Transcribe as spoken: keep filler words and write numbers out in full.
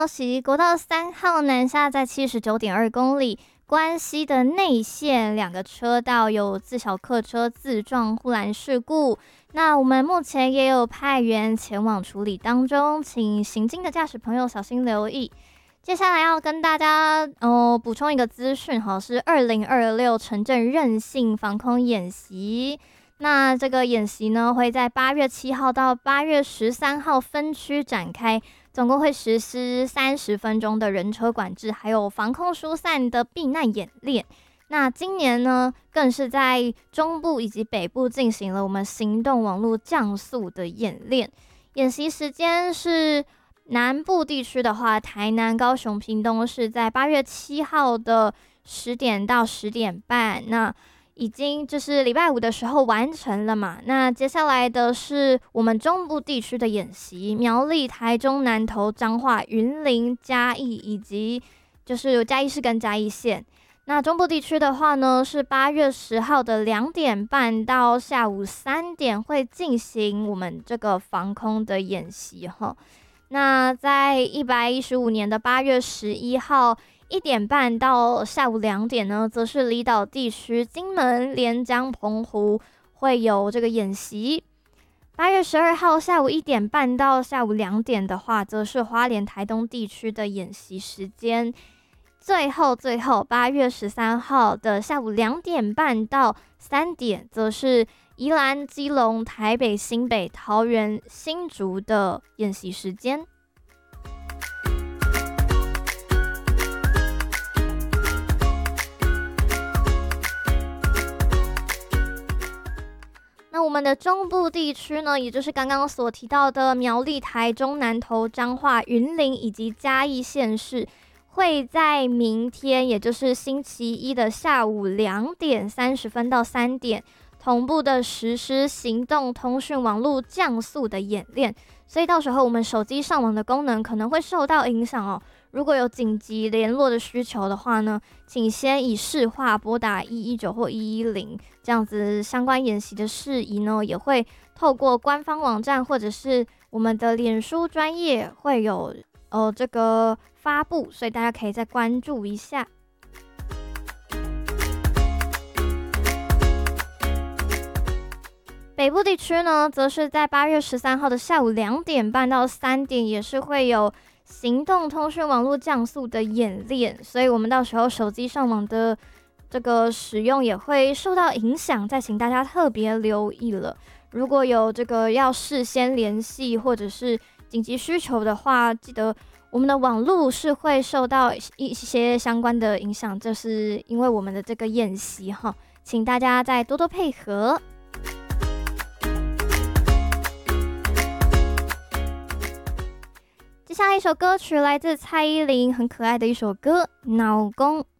消息，国道三号南下在七十九点二公里，关西的内线两个车道有自小客车自撞护栏事故。那我们目前也有派员前往处理当中，请行经的驾驶朋友小心留意。接下来要跟大家呃补充一个资讯哈，是二零二六城镇韧性防空演习。那这个演习呢，会在八月七号到八月十三号分区展开，总共会实施三十分钟的人车管制，还有防空疏散的避难演练。那今年呢，更是在中部以及北部进行了我们行动网络降速的演练。演习时间是南部地区的话，台南、高雄、屏东是在八月七号的十点到十点半。那已经就是礼拜五的时候完成了嘛，那接下来的是我们中部地区的演习，苗栗、台中、南投、彰化、云林、嘉义以及就是嘉义市跟嘉义县。那中部地区的话呢，是八月十号的两点半到下午三点会进行我们这个防空的演习哈。那在一百一十五年的八月十一号一点半到下午两点呢，则是离岛地区金门、连江、澎湖会有这个演习。八月十二号下午一点半到下午两点的话，则是花莲、台东地区的演习时间。最后，最后八月十三号的下午两点半到三点，则是宜兰、基隆、台北、新北、桃园、新竹的演习时间。那我们的中部地区呢，也就是刚刚所提到的苗栗、台中、南投、彰化、云林以及嘉义县市，会在明天，也就是星期一的下午两点三十分到三点，同步的实施行动通讯网络降速的演练。所以到时候我们手机上网的功能可能会受到影响哦。如果有紧急联络的需求的话呢，请先以市话拨打一一九或一一零，这样子相关演习的事宜呢，也会透过官方网站或者是我们的脸书专页会有呃这个发布，所以大家可以再关注一下。北部地区呢，则是在八月十三号的下午两点半到三点，也是会有行动通讯网络降速的演练，所以我们到时候手机上网的这个使用也会受到影响，再请大家特别留意了。如果有这个要事先联系或者是紧急需求的话，记得我们的网络是会受到一些相关的影响，这是因为我们的这个演习哈，请大家再多多配合。接下来一首歌曲来自蔡依林，很可爱的一首歌《老公》。